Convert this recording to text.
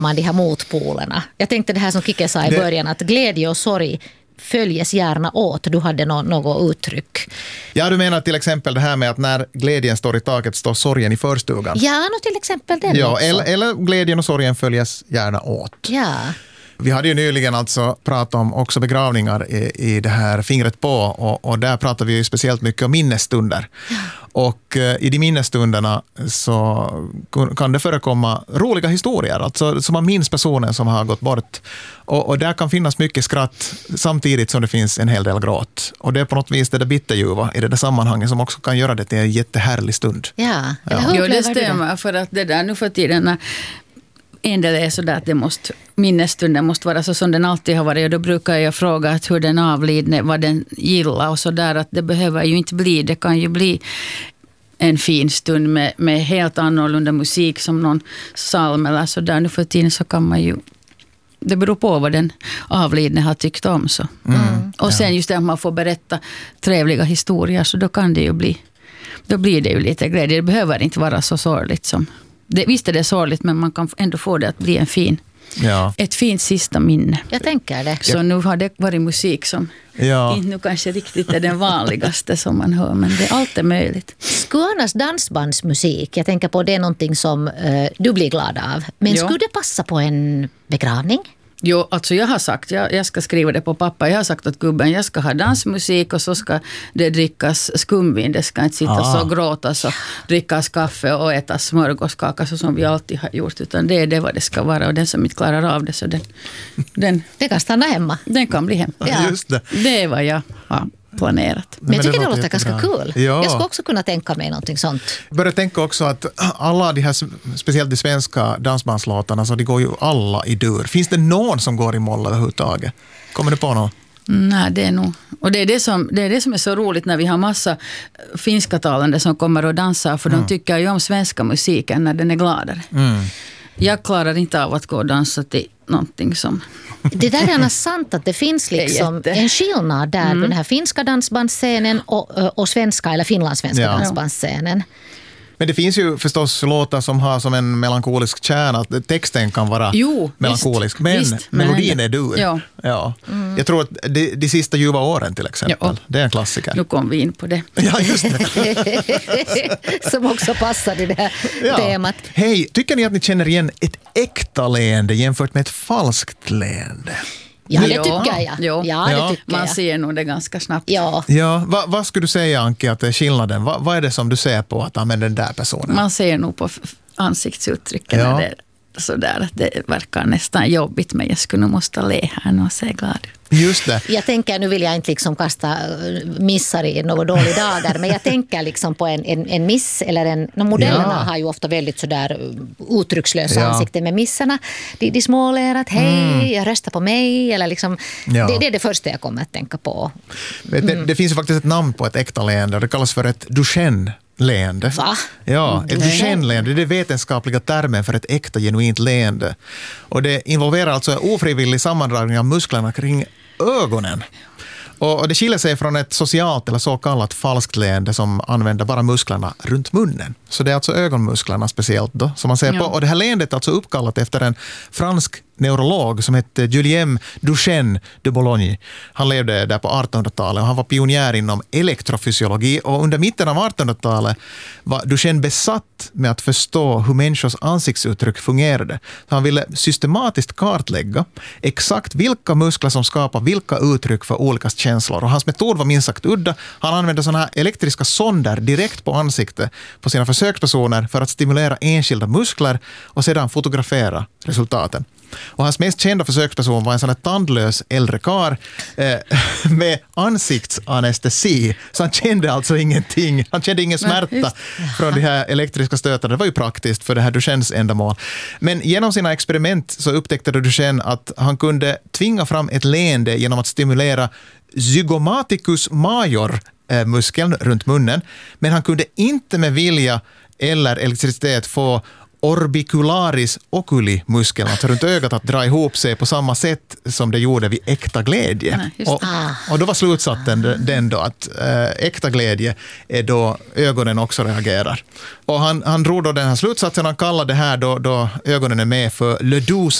man de här motpolerna? Jag tänkte det här som Kike sa i början, att glädje och sorg följes gärna åt. Du hade något uttryck. Ja, du menar till exempel det här med att när glädjen står i taket står sorgen i förstugan. Ja, till exempel den också. Eller glädjen och sorgen följes gärna åt. Ja. Vi hade ju nyligen alltså pratat om också begravningar i det här Fingret på, och där pratar vi ju speciellt mycket om minnesstunder. Ja. Och i de minnesstunderna så kan det förekomma roliga historier, alltså som man minns personen som har gått bort. Och där kan finnas mycket skratt samtidigt som det finns en hel del gråt. Och det är på något vis det där bitterljuva i det där sammanhanget som också kan göra det till en jättehärlig stund. Ja. Jo, det stämmer, för att det där nu för tiden en del är så där att minnesstunden måste vara så som den alltid har varit, och då brukar jag fråga att hur den avlidne, vad den gillar och så där, att det behöver ju inte bli, det kan ju bli en fin stund med helt annorlunda musik som någon psalm eller så där. Nu för tiden så kan man ju, det beror på vad den avlidne har tyckt om så. Och sen just det att man får berätta trevliga historier, så då kan det ju bli, då blir det ju lite glädje. Det behöver inte vara så sorgligt som visst är det sorgligt, men man kan ändå få det att bli ett fint sista minne. Jag tänker det. Så nu har det varit musik som inte nu kanske riktigt är den vanligaste som man hör, men allt är möjligt. Skulle annars dansbandsmusik, jag tänker på det är någonting som du blir glad av, men skulle det passa på en begravning? Jo, alltså jag har sagt, jag ska skriva det på pappa. Jag har sagt att gubben, jag ska ha dansmusik och så ska det drickas skumvin. Det ska inte sitta så gråtas och drickas kaffe och ätas smörgåskaka så som vi alltid har gjort. Utan det är det vad det ska vara, och den som inte klarar av det så den kan stanna hemma. Den kan bli hemma. Ja. Just det. Det är vad jag har planerat. Men jag tycker det låter ganska kul. Ja. Jag skulle också kunna tänka mig någonting sånt. Jag börjar tänka också att alla de här, speciellt de svenska dansbandslåtarna, så de går ju alla i dur. Finns det någon som går i moll överhuvudtaget? Kommer du på någon? Nej, det är nog. Och det är det som är så roligt när vi har massa finska talande som kommer och dansar, för de tycker ju om svenska musiken när den är gladare. Jag klarar inte av att gå och dansa till någonting som... Det där är annars sant att det finns liksom en skillnad där på den här finska dansbandsscenen och svenska eller finlandssvenska dansbandsscenen. Men det finns ju förstås låtar som har som en melankolisk kärna, att texten kan vara melankolisk, men melodin är dur. Ja. Jag tror att de sista ljuva åren till exempel, det är en klassiker. Nu kom vi in på det. Ja, just det. Som också passar i det här temat. Hej, tycker ni att ni känner igen ett äkta leende jämfört med ett falskt leende? Ja, det tycker jag. Ja, det tycker man ser nog det ganska snabbt. Ja, vad skulle du säga, Anki, att det är skillnaden? Vad är det som du ser på att den där personen? Man ser nog på ansiktsuttrycken när det är sådär att det verkar nästan jobbigt, men jag skulle nog måste le här och se glad. Just det. Jag tänker, nu vill jag inte liksom kasta missar i några dåliga dagar, men jag tänker liksom på en miss eller modellerna har ju ofta väldigt sådär uttryckslösa ansikten, med missarna, de småler att hej, jag röstar på mig, eller liksom, det är det första jag kommer att tänka på. Det finns ju faktiskt ett namn på ett äkta leende, och det kallas för ett Duchenne-leende. Va? Ja, ett Duchenne-leende, det är det vetenskapliga termen för ett äkta, genuint leende. Och det involverar alltså en ofrivillig sammandragning av musklerna kring ögonen. Och det skiljer sig från ett socialt eller så kallat falskt leende som använder bara musklerna runt munnen. Så det är alltså ögonmusklerna speciellt då som man ser på. Och det här leendet är alltså uppkallat efter en fransk neurolog som hette Julien Duchenne de Boulogne. Han levde där på 1800-talet och han var pionjär inom elektrofysiologi, och under mitten av 1800-talet var Duchenne besatt med att förstå hur människors ansiktsuttryck fungerade. Så han ville systematiskt kartlägga exakt vilka muskler som skapar vilka uttryck för olika känslor, och hans metod var minst sagt udda. Han använde sådana här elektriska sonder direkt på ansiktet på sina försökspersoner för att stimulera enskilda muskler och sedan fotografera resultaten. Och hans mest kända försöksperson var en sån här tandlös äldre karl med ansiktsanestesi. Så han kände alltså ingenting. Han kände ingen smärta från de här elektriska stötarna. Det var ju praktiskt för det här Duchennes ändamål. Men genom sina experiment så upptäckte Duchenne att han kunde tvinga fram ett leende genom att stimulera zygomaticus major, muskeln runt munnen. Men han kunde inte med vilja eller elektricitet få orbicularis oculi muskeln, alltså runt ögat, att dra ihop sig på samma sätt som det gjorde vid äkta glädje. Och då var slutsatsen den då att äkta glädje är då ögonen också reagerar. Och han drog då den här slutsatsen, han kallade det här då ögonen är med för le doux